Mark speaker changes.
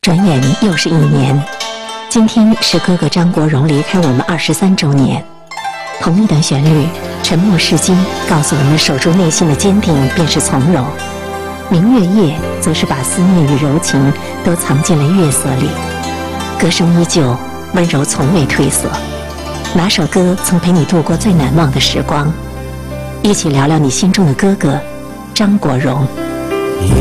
Speaker 1: 转眼又是1年，今天是哥哥张国荣离开我们23周年。同一段旋律，沉默是金，告诉我们守住内心的坚定便是从容。明月夜，则是把思念与柔情都藏进了月色里。歌声依旧，温柔从未褪色。哪首歌曾陪你度过最难忘的时光？一起聊聊你心中的哥哥，张国荣。